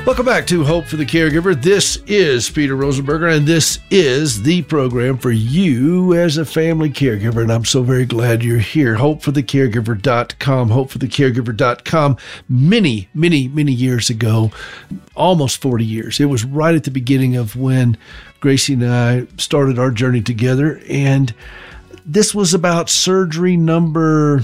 Welcome back to Hope for the Caregiver. This is Peter Rosenberger, and this is the program for you as a family caregiver, and I'm so very glad you're here. HopeForTheCaregiver.com, HopeForTheCaregiver.com. Many, many, many years ago, almost 40 years, it was right at the beginning of when Gracie and I started our journey together, and this was about surgery number,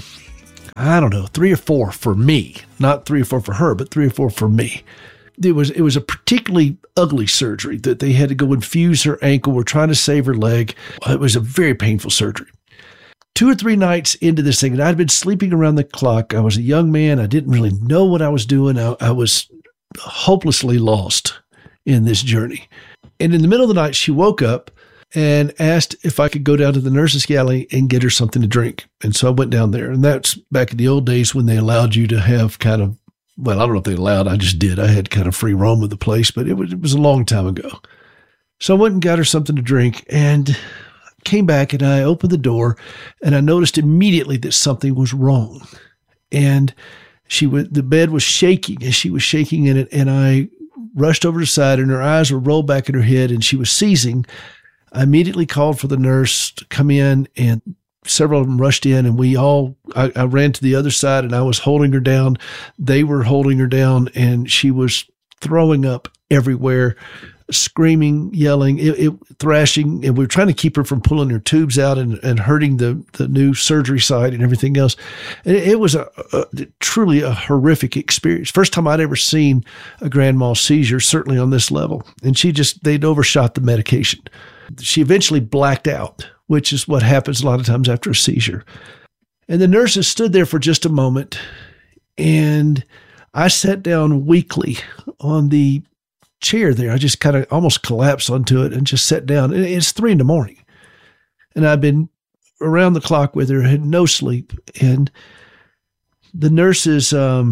3 or 4 for me. Not 3 or 4 for her, but 3 or 4 for me. It was a particularly ugly surgery that they had to go infuse her ankle. We're trying to save her leg. It was a very painful surgery. 2 or 3 nights into this thing, and I'd been sleeping around the clock. I was a young man. I didn't really know what I was doing. I was hopelessly lost in this journey. And in the middle of the night, she woke up and asked if I could go down to the nurse's galley and get her something to drink. And so I went down there. And that's back in the old days when they allowed you to have well, I don't know if they allowed, I just did. I had kind of free roam of the place, but it was a long time ago. So I went and got her something to drink and came back, and I opened the door, and I noticed immediately that something was wrong. And the bed was shaking, and she was shaking in it, and I rushed over to the side, and her eyes were rolled back in her head, and she was seizing. I immediately called for the nurse to come in, and several of them rushed in, and I ran to the other side, and I was holding her down. They were holding her down, and she was throwing up everywhere, screaming, yelling, thrashing, and we were trying to keep her from pulling her tubes out and hurting the new surgery site and everything else. And it was truly a horrific experience. First time I'd ever seen a grand mal seizure, certainly on this level. And they'd overshot the medication. She eventually blacked out, which is what happens a lot of times after a seizure. And the nurses stood there for just a moment, and I sat down weakly on the chair there. I just kind of almost collapsed onto it and just sat down. It's 3 a.m. And I've been around the clock with her, had no sleep. And the nurses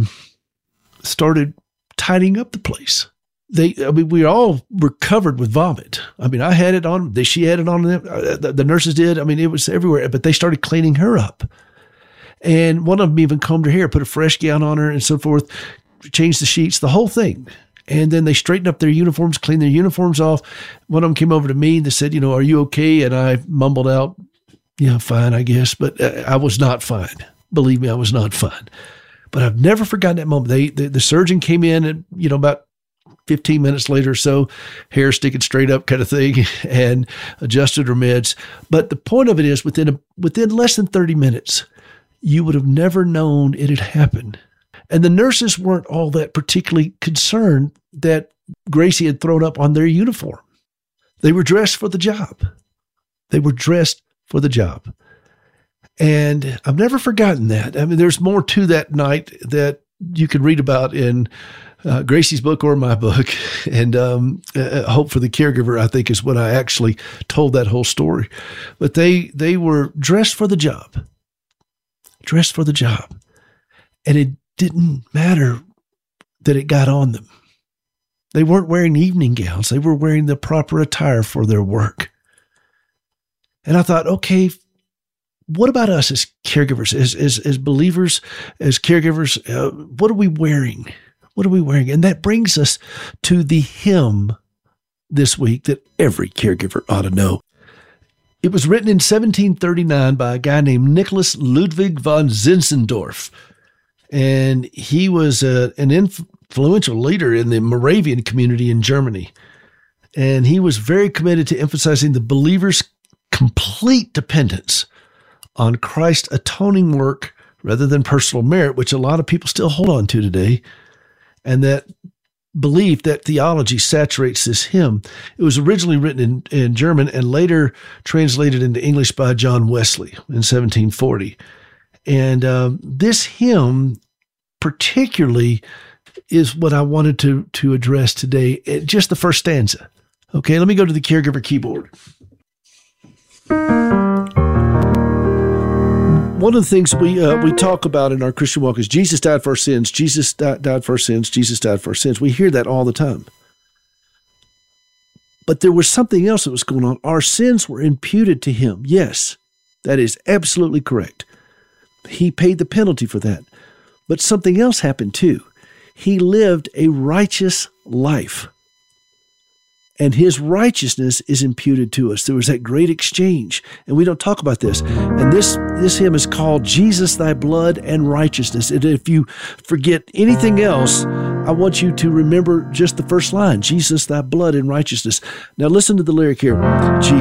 started tidying up the place. We all were covered with vomit. I had it on. She had it on them. The nurses did. It was everywhere. But they started cleaning her up. And one of them even combed her hair, put a fresh gown on her and so forth, changed the sheets, the whole thing. And then they straightened up their uniforms, cleaned their uniforms off. One of them came over to me and they said, are you okay? And I mumbled out, yeah, fine, I guess. But I was not fine. Believe me, I was not fine. But I've never forgotten that moment. The surgeon came in and, about 15 minutes later or so, hair sticking straight up kind of thing, and adjusted her meds. But the point of it is within less than 30 minutes, you would have never known it had happened. And the nurses weren't all that particularly concerned that Gracie had thrown up on their uniform. They were dressed for the job. And I've never forgotten that. There's more to that night that you can read about in Gracie's book or my book. And Hope for the Caregiver, I think, is when I actually told that whole story. But they were dressed for the job. And it didn't matter that it got on them. They weren't wearing evening gowns. They were wearing the proper attire for their work. And I thought, okay, what about us as caregivers, as believers, as caregivers? What are we wearing? And that brings us to the hymn this week that every caregiver ought to know. It was written in 1739 by a guy named Nicholas Ludwig von Zinzendorf. And he was an influential leader in the Moravian community in Germany. And he was very committed to emphasizing the believer's complete dependence on Christ's atoning work rather than personal merit, which a lot of people still hold on to today. And that belief, that theology saturates this hymn. It was originally written in German and later translated into English by John Wesley in 1740. And this hymn particularly is what I wanted to address today, just the first stanza. Okay, let me go to the caregiver keyboard. One of the things we talk about in our Christian walk is Jesus died for our sins, Jesus died for our sins, Jesus died for our sins. We hear that all the time. But there was something else that was going on. Our sins were imputed to him. Yes, that is absolutely correct. He paid the penalty for that. But something else happened too. he lived a righteous life. And his righteousness is imputed to us. There was that great exchange, and we don't talk about this. And this hymn is called Jesus, Thy Blood and Righteousness. And if you forget anything else, I want you to remember just the first line, Jesus, Thy Blood and Righteousness. Now listen to the lyric here.